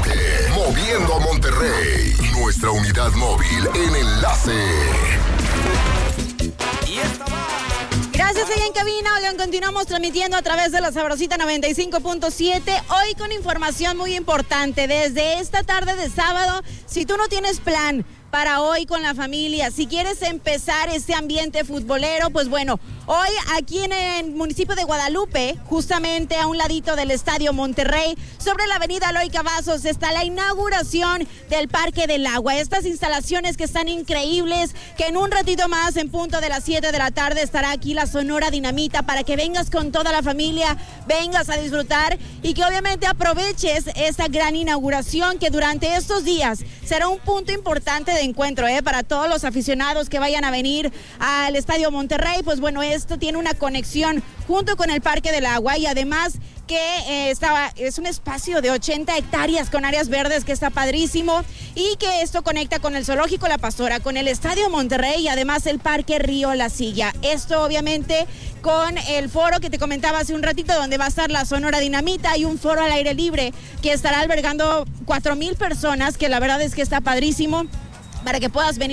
norte, moviendo a Monterrey. Nuestra unidad móvil en Enlace. Y esta va. Gracias, ahí en cabina. Oigan, continuamos transmitiendo a través de la Sabrosita 95.7. Hoy con información muy importante. Desde esta tarde de sábado, si tú no tienes plan para hoy con la familia, si quieres empezar este ambiente futbolero, pues bueno, hoy aquí en el municipio de Guadalupe, justamente a un ladito del Estadio Monterrey, sobre la avenida Eloy Cavazos, está la inauguración del Parque del Agua. Estas instalaciones que están increíbles, que en un ratito más, en punto de las 7 de la tarde, estará aquí la Sonora Dinamita para que vengas con toda la familia, vengas a disfrutar y que obviamente aproveches esta gran inauguración que durante estos días será un punto importante de encuentro para todos los aficionados que vayan a venir al Estadio Monterrey. Pues bueno, esto tiene una conexión junto con el Parque del Agua y además que es un espacio de 80 hectáreas con áreas verdes que está padrísimo y que esto conecta con el Zoológico La Pastora, con el Estadio Monterrey y además el Parque Río La Silla. Esto obviamente con el foro que te comentaba hace un ratito, donde va a estar la Sonora Dinamita y un foro al aire libre que estará albergando 4,000 personas, que la verdad es que está padrísimo para que puedas venir